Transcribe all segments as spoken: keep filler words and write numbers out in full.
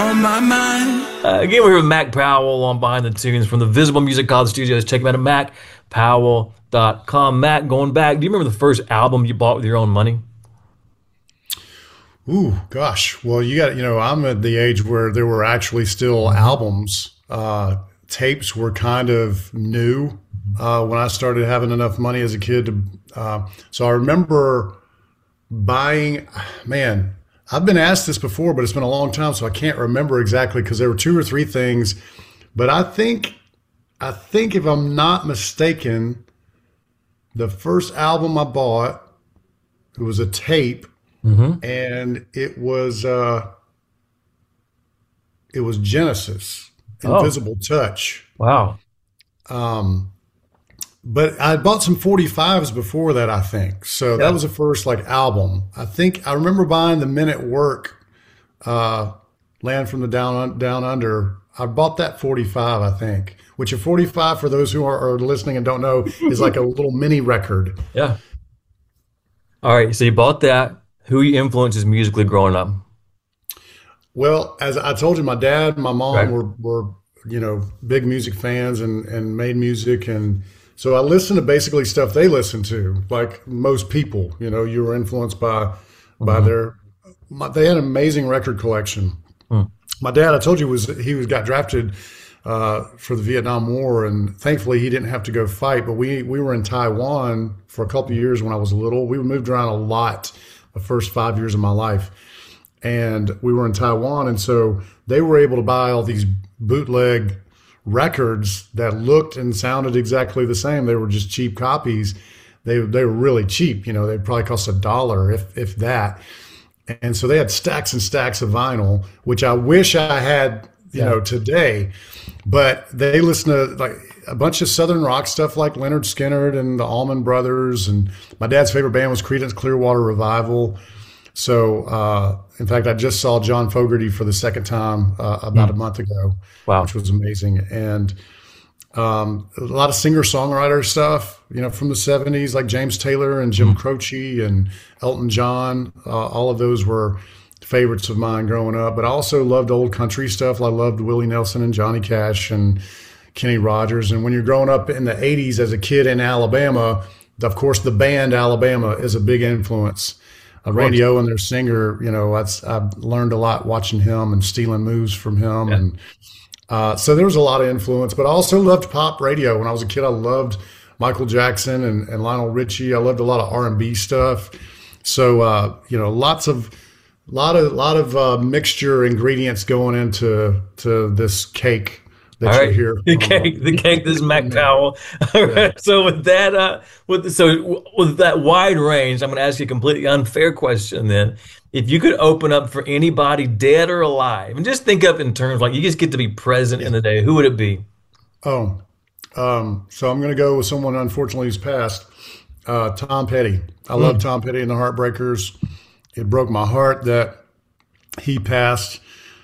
on my mind. Uh, again, we're here with Mac Powell on Behind the Tunes from the Visible Music College Studios. Check him out at mac powell dot com. Mac, going back, do you remember the first album you bought with your own money? Ooh, gosh. Well, you got, you know, I'm at the age where there were actually still albums. Uh, tapes were kind of new uh, when I started having enough money as a kid. To, uh, so I remember buying, man, I've been asked this before, but it's been a long time, so I can't remember exactly because there were two or three things. But I think, I think if I'm not mistaken, the first album I bought, it was a tape, mm-hmm. and it was uh, it was Genesis. Invisible oh. Touch. Wow. Um, but I bought some forty-fives before that, I think. So yeah. that was the first like album. I think I remember buying the Men at Work, uh, Land from the Down Down Under. I bought that forty-five, I think. Which a forty-five, for those who are, are listening and don't know, is like a little mini record. Yeah. All right. So you bought that. Who you influences musically growing up? Well, as I told you, my dad and my mom right. were, were, you know, big music fans and, and made music. And so I listened to basically stuff they listened to, like most people. You know, you were influenced by mm-hmm. by their, my, they had an amazing record collection. Mm. My dad, I told you, was he was got drafted uh, for the Vietnam War. And thankfully, he didn't have to go fight. But we, we were in Taiwan for a couple of years when I was little. We moved around a lot the first five years of my life. And we were in Taiwan, and so they were able to buy all these bootleg records that looked and sounded exactly the same. They were just cheap copies. They they were really cheap. You know, they probably cost a dollar, if if that. And so they had stacks and stacks of vinyl, which I wish I had, you yeah. know, today. But they listened to like a bunch of Southern rock stuff, like Leonard Skinner and the Allman Brothers. And my dad's favorite band was Creedence Clearwater Revival. So, uh, in fact, I just saw John Fogerty for the second time uh, about mm. a month ago, wow. which was amazing. And um, a lot of singer-songwriter stuff, you know, from the seventies, like James Taylor and Jim mm. Croce and Elton John. Uh, all of those were favorites of mine growing up. But I also loved old country stuff. I loved Willie Nelson and Johnny Cash and Kenny Rogers. And when you're growing up in the eighties as a kid in Alabama, of course, the band Alabama is a big influence. Uh, Randy Owen, their singer, you know, that's, I've learned a lot watching him and stealing moves from him. Yeah. And uh, so there was a lot of influence, but I also loved pop radio. When I was a kid, I loved Michael Jackson and, and Lionel Richie. I loved a lot of R and B stuff. So, uh, you know, lots of, lot of, lot of uh, mixture ingredients going into to this cake. All right, the cake, the cake. This is Mac Powell. All right. Yeah. So with that, uh, with so with that wide range, I'm going to ask you a completely unfair question. Then, if you could open up for anybody, dead or alive, and just think up in terms like you just get to be present yeah. in the day, who would it be? Oh, um, so I'm going to go with someone unfortunately who's passed. Uh, Tom Petty. I mm. love Tom Petty and the Heartbreakers. It broke my heart that he passed.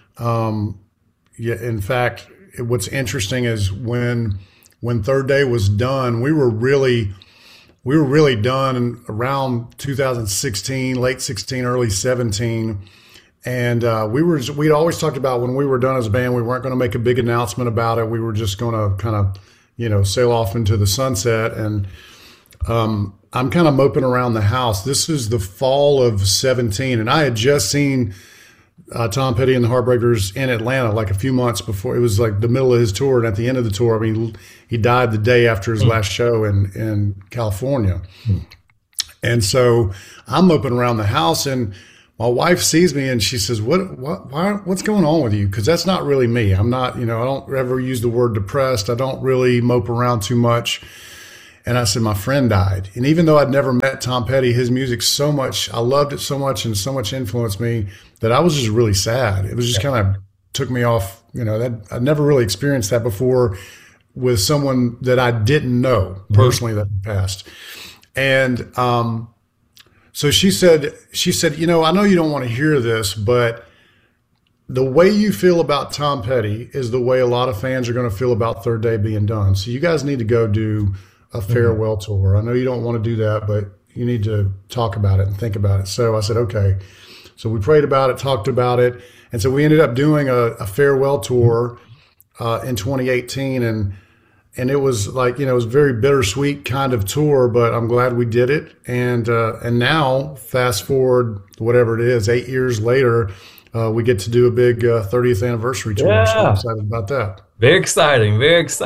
Um, yeah, in fact. What's interesting is when when Third Day was done, we were really we were really done around two thousand sixteen, late sixteen, early seventeen, and uh, we were we'd always talked about when we were done as a band, we weren't going to make a big announcement about it. We were just going to kind of you know sail off into the sunset. And um, I'm kind of moping around the house. This is the fall of seventeen, and I had just seen. Uh, Tom Petty and the Heartbreakers in Atlanta, like a few months before. It was like the middle of his tour, and at the end of the tour, I mean, he died the day after his mm. last show in in California. Mm. And so I'm moping around the house, and my wife sees me, and she says, "What? What? Why? What's going on with you?" Because that's not really me. I'm not, you know, I don't ever use the word depressed. I don't really mope around too much. And I said, my friend died. And even though I'd never met Tom Petty, his music so much, I loved it so much and so much influenced me that I was just really sad. It was just kind of took me off, you know, that I'd never really experienced that before with someone that I didn't know personally mm-hmm. that passed. And um, so she said, she said, you know, I know you don't want to hear this, but the way you feel about Tom Petty is the way a lot of fans are going to feel about Third Day being done. So you guys need to go do a farewell mm-hmm. tour. I know you don't want to do that, but you need to talk about it and think about it. So I said, okay. So we prayed about it, talked about it, and so we ended up doing a, a farewell tour uh, in twenty eighteen, and and it was like, you know, it was a very bittersweet kind of tour, but I'm glad we did it. And uh, and now, fast forward, whatever it is, eight years later, uh, we get to do a big uh, thirtieth anniversary tour. So I'm Yeah. excited about that. Very exciting. Very exciting.